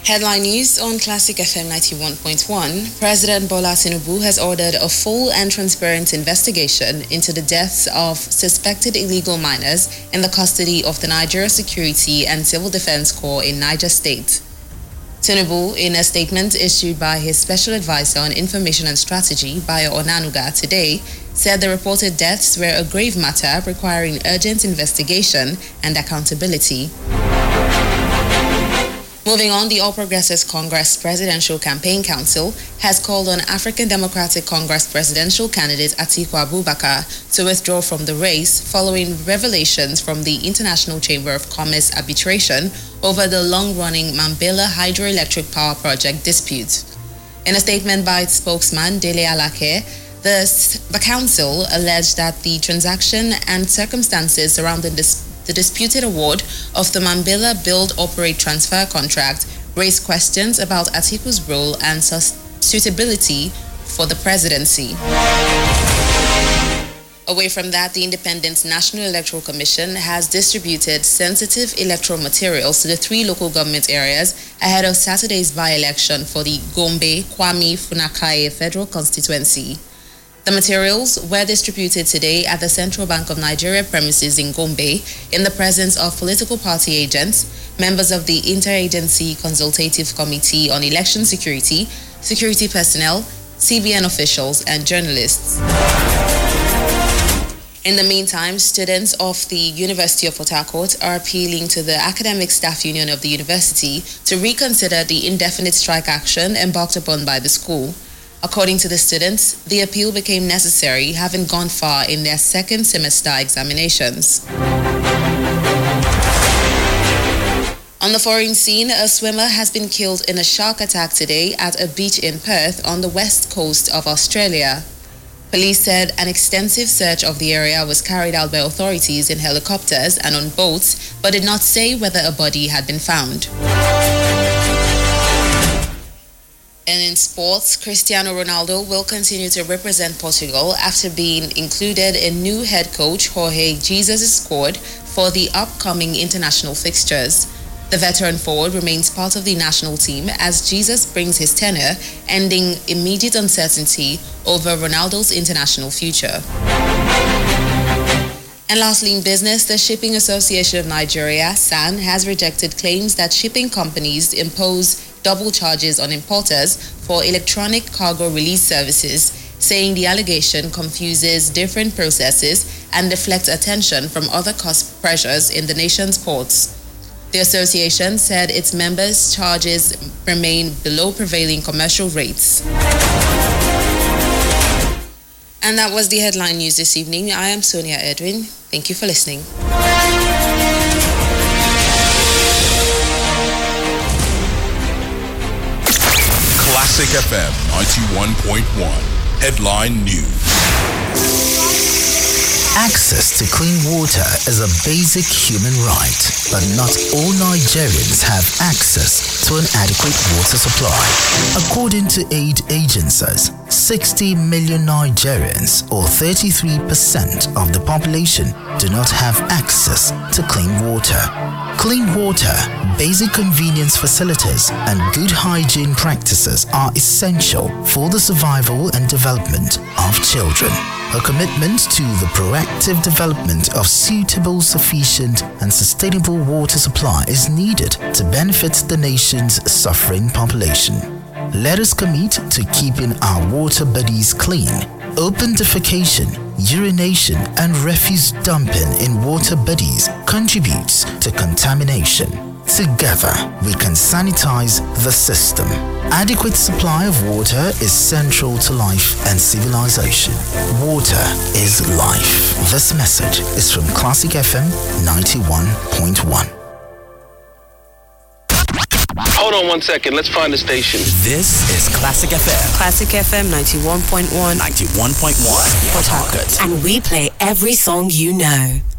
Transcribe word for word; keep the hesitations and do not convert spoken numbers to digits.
Headline news on Classic F M ninety-one point one. President Bola Tinubu has ordered a full and transparent investigation into the deaths of suspected illegal miners in the custody of the Nigeria Security and Civil Defense Corps in Niger State. Tinubu, in a statement issued by his Special Advisor on Information and Strategy, Bayo Onanuga, today, said the reported deaths were a grave matter requiring urgent investigation and accountability. Moving on, the All Progressives Congress Presidential Campaign Council has called on African Democratic Congress presidential candidate Atiku Abubakar to withdraw from the race following revelations from the International Chamber of Commerce arbitration over the long-running Mambila hydroelectric power project dispute. In a statement by its spokesman, Dele Alake, the, the council alleged that the transaction and circumstances surrounding this The disputed award of the Mambila Build Operate Transfer contract raised questions about Atiku's role and suitability for the presidency. Away from that, the Independent National Electoral Commission has distributed sensitive electoral materials to the three local government areas ahead of Saturday's by-election for the Gombe Kwame Funakaye Federal Constituency. The materials were distributed today at the Central Bank of Nigeria premises in Gombe in the presence of political party agents, members of the Interagency Consultative Committee on Election Security, security personnel, C B N officials, and journalists. In the meantime, students of the University of Port Harcourt are appealing to the Academic Staff Union of the university to reconsider the indefinite strike action embarked upon by the school. According to the students, the appeal became necessary having gone far in their second semester examinations. On the foreign scene, a swimmer has been killed in a shark attack today at a beach in Perth on the west coast of Australia. Police said an extensive search of the area was carried out by authorities in helicopters and on boats, but did not say whether a body had been found. And in sports, Cristiano Ronaldo will continue to represent Portugal after being included in new head coach Jorge Jesus' squad for the upcoming international fixtures. The veteran forward remains part of the national team as Jesus brings his tenure, ending immediate uncertainty over Ronaldo's international future. And lastly, in business, the Shipping Association of Nigeria, S A N, has rejected claims that shipping companies impose double charges on importers for electronic cargo release services, saying the allegation confuses different processes and deflects attention from other cost pressures in the nation's ports. The association said its members' charges remain below prevailing commercial rates. And that was the headline news this evening. I am Sonia Edwin. Thank you for listening. Classic F M ninety-one point one. Headline News. Access to clean water is a basic human right, but not all Nigerians have access to an adequate water supply. According to aid agencies, sixty million Nigerians, or thirty-three percent of the population, do not have access to clean water. Clean water, basic convenience facilities, and good hygiene practices are essential for the survival and development of children. A commitment to the proactive development of suitable, sufficient, and sustainable water supply is needed to benefit the nation's suffering population. Let us commit to keeping our water bodies clean. Open defecation, urination, and refuse dumping in water bodies contributes to contamination. Together, we can sanitize the system. Adequate supply of water is central to life and civilization. Water is life. This message is from Classic F M ninety-one point one. Hold on one second. Let's find the station. This is Classic F M. Classic F M ninety-one point one. ninety-one point one. Port Harcourt. And we play every song you know.